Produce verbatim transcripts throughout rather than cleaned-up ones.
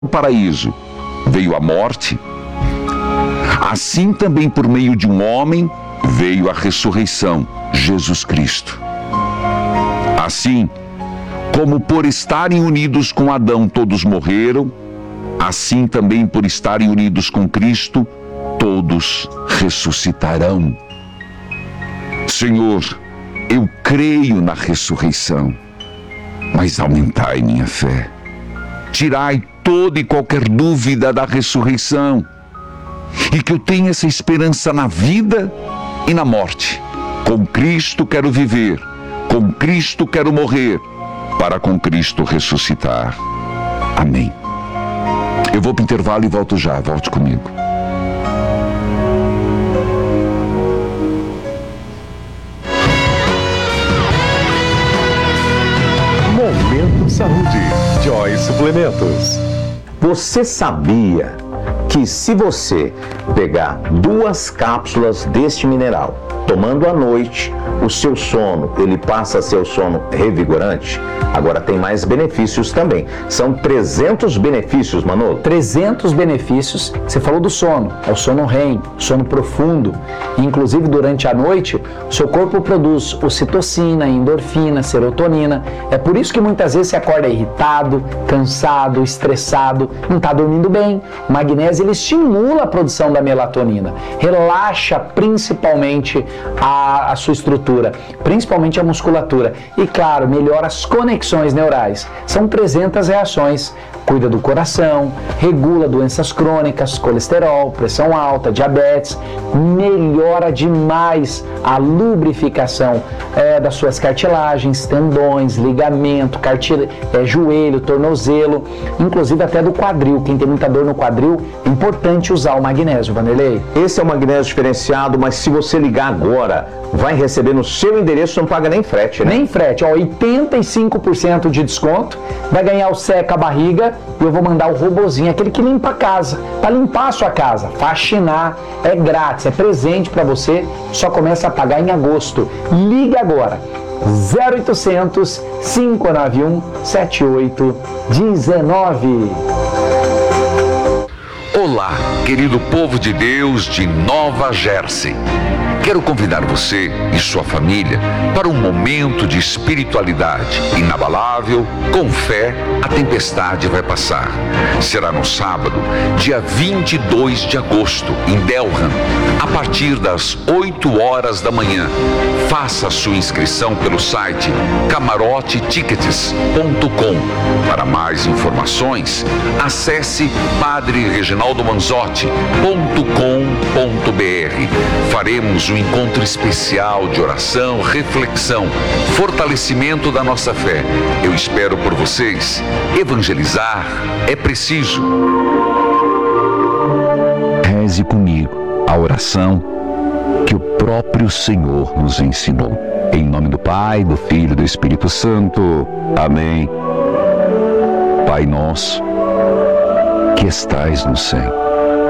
o paraíso veio a morte, assim também por meio de um homem veio a ressurreição, Jesus Cristo. Assim, como por estarem unidos com Adão todos morreram, assim também por estarem unidos com Cristo, todos ressuscitarão. Senhor, eu creio na ressurreição, mas aumentai minha fé. Tirai toda e qualquer dúvida da ressurreição, e que eu tenha essa esperança na vida e na morte. Com Cristo quero viver, com Cristo quero morrer, para com Cristo ressuscitar. Amém. Eu vou para o intervalo e volto já, volte comigo. Momento Saúde, Joy Suplementos. Você sabia que se você pegar duas cápsulas deste mineral, tomando à noite, o seu sono, ele passa a ser o sono revigorante? Agora tem mais benefícios também. São trezentos benefícios, Manolo. trezentos benefícios. Você falou do sono, é o sono R E M, sono profundo. Inclusive, durante a noite, o seu corpo produz ocitocina, endorfina, serotonina. É por isso que muitas vezes você acorda irritado, cansado, estressado, não está dormindo bem. O magnésio, ele estimula a produção da melatonina, relaxa principalmente a, a sua estrutura, principalmente a musculatura. E, claro, melhora as conexões neurais. São trezentas reações. Cuida do coração, regula doenças crônicas, colesterol, pressão alta, diabetes, melhora demais a lubrificação é, das suas cartilagens, tendões, ligamento, cartil... é, joelho, tornozelo, inclusive até do quadril. Quem tem muita dor no quadril, é importante usar o magnésio, Vanderlei. Esse é o magnésio diferenciado, mas se você ligar agora, vai receber no seu endereço, não paga nem frete, né? Nem frete, ó, oitenta e cinco por cento de desconto, vai ganhar o seca barriga e eu vou mandar o robozinho, aquele que limpa a casa, para limpar a sua casa, faxinar, é grátis, é presente para você, só começa a pagar em agosto. Liga agora, zero oitocentos, cinco nove um, sete oito um nove. Olá, querido povo de Deus de Nova Jersey. Quero convidar você e sua família para um momento de espiritualidade inabalável. Com fé, a tempestade vai passar. Será no sábado, dia vinte e dois de agosto, em Delham, a partir das oito horas da manhã. Faça a sua inscrição pelo site camarote tickets ponto com. Para mais informações, acesse padre reginaldo manzotti ponto com ponto br. Faremos um encontro especial de oração, reflexão, fortalecimento da nossa fé. Eu espero por vocês. Evangelizar é preciso. Reze comigo a oração que o próprio Senhor nos ensinou. Em nome do Pai, do Filho e do Espírito Santo. Amém. Pai nosso, que estais no céu,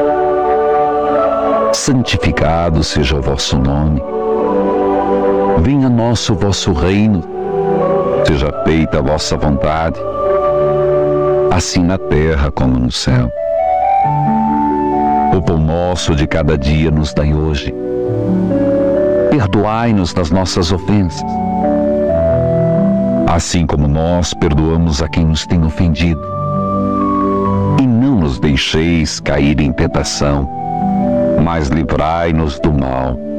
santificado seja o vosso nome. Venha a nós o vosso reino. Seja feita a vossa vontade, assim na terra como no céu. O pão nosso de cada dia nos dai hoje. Perdoai-nos das nossas ofensas, assim como nós perdoamos a quem nos tem ofendido. E não nos deixeis cair em tentação, mas livrai-nos do mal.